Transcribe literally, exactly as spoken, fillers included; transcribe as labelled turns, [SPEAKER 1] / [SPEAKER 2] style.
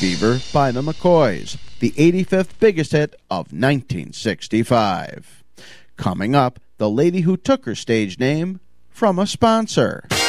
[SPEAKER 1] Fever by the McCoys, the eighty-fifth biggest hit of nineteen sixty-five. Coming up, the lady who took her stage name from a sponsor.